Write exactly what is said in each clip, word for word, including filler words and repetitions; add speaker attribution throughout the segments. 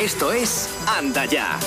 Speaker 1: Esto es Anda Ya.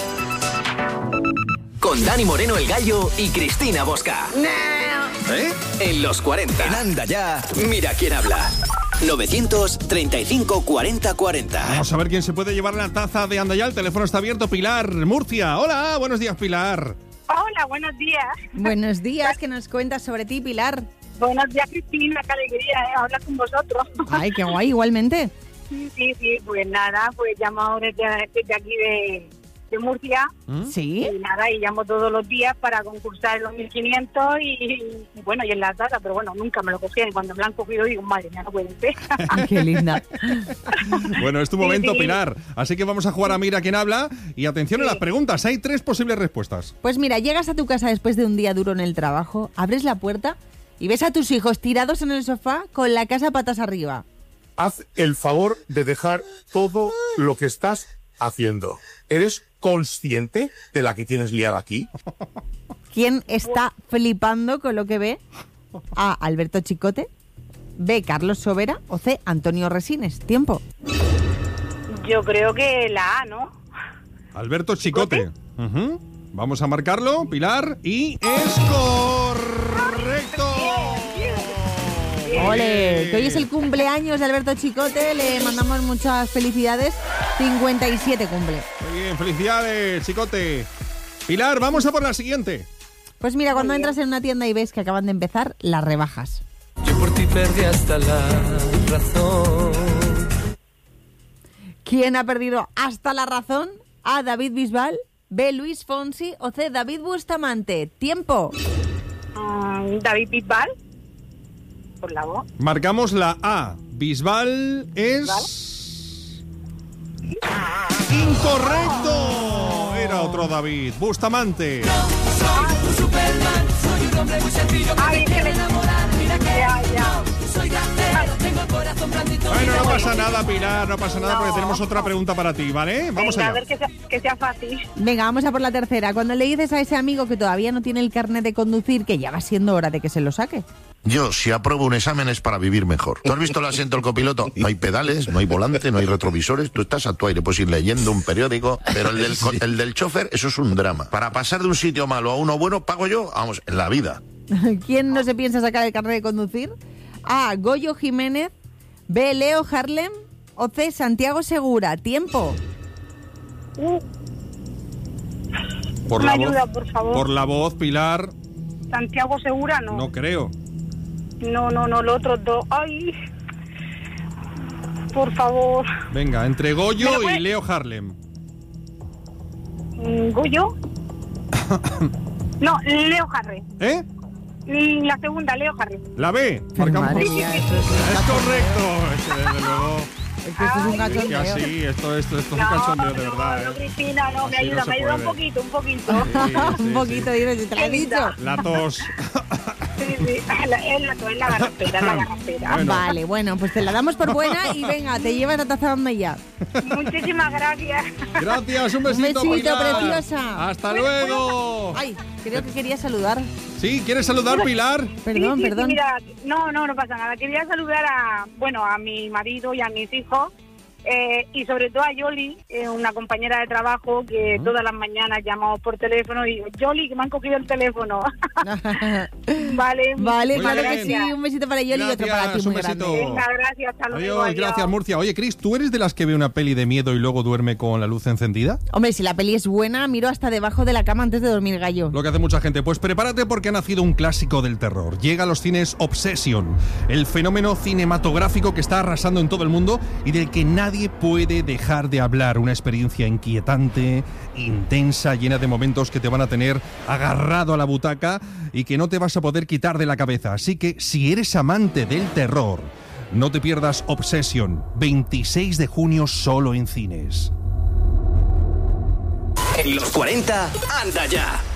Speaker 1: Con Dani Moreno el Gallo y Cristina Bosca. ¿Eh? En los cuarenta. En Anda Ya, mira quién habla. novecientos treinta y cinco cuarenta cuarenta.
Speaker 2: Vamos a ver quién se puede llevar la taza de Anda Ya. El teléfono está abierto. Pilar, Murcia. Hola, buenos días, Pilar.
Speaker 3: Hola, buenos días.
Speaker 4: Buenos días, ¿qué nos cuentas sobre ti, Pilar?
Speaker 3: Buenos días, Cristina, qué alegría eh, hablar con vosotros.
Speaker 4: Ay, qué guay, igualmente.
Speaker 3: Sí, sí, sí, pues nada, pues llamo desde, desde aquí de, de Murcia.
Speaker 4: Sí.
Speaker 3: Y nada, y llamo todos los días para concursar en los mil quinientos y, y bueno, y en la taza, pero bueno, nunca me lo cogían. Y cuando me lo han cogido digo, madre mía, no puede ser.
Speaker 4: Qué linda.
Speaker 2: Bueno, es tu momento,
Speaker 3: Sí, sí.
Speaker 2: Pilar. Así que vamos a jugar a Mira quién habla. Y atención a las preguntas. Hay tres posibles respuestas.
Speaker 4: Pues mira, llegas a tu casa después de un día duro en el trabajo, abres la puerta y ves a tus hijos tirados en el sofá con la casa patas arriba.
Speaker 5: Haz el favor de dejar todo lo que estás haciendo. ¿Eres consciente de la que tienes liada aquí?
Speaker 4: ¿Quién está flipando con lo que ve? A. Alberto Chicote, B. Carlos Sobera o C. Antonio Resines. Tiempo.
Speaker 3: Yo creo que la A, ¿no?
Speaker 2: Alberto Chicote. Ujú. Vamos a marcarlo, Pilar. Y es correcto.
Speaker 4: ¡Ole! Que hoy es el cumpleaños de Alberto Chicote, le mandamos muchas felicidades. cincuenta y siete cumple.
Speaker 2: Muy bien, felicidades, Chicote. Pilar, vamos a por la siguiente.
Speaker 4: Pues mira, cuando entras en una tienda y ves que acaban de empezar las rebajas.
Speaker 6: Yo por ti perdí hasta la razón.
Speaker 4: ¿Quién ha perdido hasta la razón? A. David Bisbal, B. Luis Fonsi o C. David Bustamante. Tiempo.
Speaker 3: Um, David Bisbal, por la voz.
Speaker 2: Marcamos la A. Bisbal es... ¡incorrecto! Era otro David. Bustamante.
Speaker 6: Soy un Superman, soy un hombre muy sencillo que
Speaker 3: Ay,
Speaker 6: te quiere
Speaker 3: que-
Speaker 6: enamorar. Mira que
Speaker 3: Ya, ya.
Speaker 6: yo soy de acero, tengo el corazón blandito.
Speaker 2: Bueno, no
Speaker 6: Mira,
Speaker 2: pasa nada, Pilar, no pasa nada,
Speaker 3: No.
Speaker 2: porque tenemos otra pregunta para ti, ¿vale? Vamos
Speaker 3: Venga, a
Speaker 2: allá.
Speaker 3: ver que sea, que sea fácil.
Speaker 4: Venga, vamos a por la tercera. Cuando le dices a ese amigo que todavía no tiene el carnet de conducir, que ya va siendo hora de que se lo saque.
Speaker 7: Yo, si apruebo un examen es para vivir mejor. ¿Tú has visto el asiento del copiloto? No hay pedales, no hay volante, no hay retrovisores. Tú estás a tu aire, puedes ir leyendo un periódico. Pero el del, co- el del chofer, eso es un drama. Para pasar de un sitio malo a uno bueno, pago yo, vamos, en la vida.
Speaker 4: ¿Quién no se piensa sacar el carnet de conducir? A. Goyo Jiménez, B. Leo Harlem o C. Santiago Segura. Tiempo.
Speaker 3: Uh,
Speaker 2: Por
Speaker 3: una
Speaker 2: la
Speaker 3: ayuda,
Speaker 2: voz,
Speaker 3: por favor.
Speaker 2: por la voz, Pilar,
Speaker 3: Santiago Segura, no.
Speaker 2: no creo.
Speaker 3: No, no, no, los otros dos. Ay, por favor.
Speaker 2: Venga, entre Goyo
Speaker 3: ¿Me lo
Speaker 2: y
Speaker 3: puedes-
Speaker 2: Leo Harlem.
Speaker 3: Mm, ¿Goyo? No, Leo Harry.
Speaker 2: ¿Eh?
Speaker 3: Mm, La segunda, Leo Harry.
Speaker 2: La B. Marcamos.
Speaker 4: Madre mía, esto es un
Speaker 2: Es
Speaker 4: cachondeo.
Speaker 2: correcto. Es que desde luego.
Speaker 4: Es que esto es un
Speaker 2: Que
Speaker 4: cachondeo.
Speaker 2: así, esto, esto, esto es un cachondeo de verdad,
Speaker 3: no,
Speaker 2: ¿eh?
Speaker 3: Cristina, no, me
Speaker 2: Así
Speaker 3: ayuda,
Speaker 2: no se
Speaker 3: me ayuda un
Speaker 2: puede.
Speaker 3: poquito, un poquito.
Speaker 2: Sí, sí,
Speaker 4: Un poquito,
Speaker 2: sí.
Speaker 4: dices, si te lo he
Speaker 3: Qué
Speaker 4: dicho.
Speaker 3: linda.
Speaker 2: La tos.
Speaker 3: Sí, sí, es la, es la, es la garrapera, es la garrapera.
Speaker 2: Bueno.
Speaker 4: Vale, bueno, pues te la damos por buena y venga, te llevas la taza donde ya.
Speaker 3: Muchísimas gracias.
Speaker 2: Gracias, un besito,
Speaker 4: besito,
Speaker 2: Pilar.
Speaker 4: preciosa.
Speaker 2: Hasta luego.
Speaker 4: Ay, creo que quería saludar.
Speaker 2: Sí, ¿quieres saludar, Pilar?
Speaker 4: Perdón,
Speaker 3: Sí, sí,
Speaker 4: perdón.
Speaker 3: sí, mira, no, no, no pasa nada. Quería saludar a, bueno, a mi marido y a mis hijos. Eh, y sobre todo a Yoli, eh, una compañera de trabajo que todas las mañanas llamamos por teléfono y digo, Yoli, que me han cogido el teléfono. Vale,
Speaker 4: Vale,
Speaker 2: Muy
Speaker 4: claro
Speaker 2: bien.
Speaker 4: que sí. Un besito para Yoli y otro para ti
Speaker 2: Gracias,
Speaker 4: muy
Speaker 2: un besito.
Speaker 4: grande.
Speaker 3: Venga, gracias, hasta luego.
Speaker 2: Adiós, gracias, Murcia. Oye, Cris, ¿tú eres de las que ve una peli de miedo y luego duerme con la luz encendida?
Speaker 4: Hombre, si la peli es buena, miro hasta debajo de la cama antes de dormir, gallo.
Speaker 2: Lo que hace mucha gente. Pues prepárate porque ha nacido un clásico del terror. Llega a los cines Obsession, el fenómeno cinematográfico que está arrasando en todo el mundo y del que nadie puede dejar de hablar. Una experiencia inquietante, intensa, llena de momentos que te van a tener agarrado a la butaca y que no te vas a poder quitar de la cabeza. Así que si eres amante del terror, no te pierdas Obsession, veintiséis de junio solo en cines.
Speaker 1: En los cuarenta, Anda Ya.